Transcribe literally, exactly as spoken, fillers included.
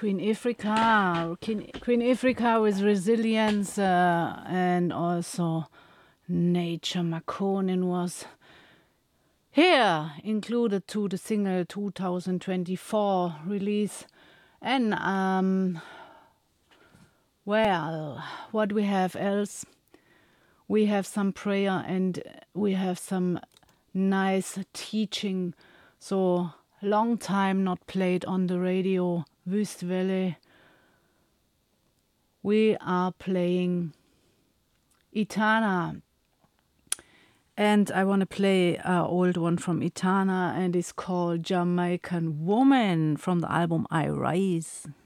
Queen Ifrika. Queen, Queen Ifrika with Resilience uh, and also Nature Makonnen was here included to the single two thousand twenty-four release. And um, well, what we have else? We have some prayer and we have some nice teaching. So long time not played on the radio. Wüstwelle. We are playing Etana. And I want to play an old one from Etana, and it's called Jamaican Woman from the album I Rise.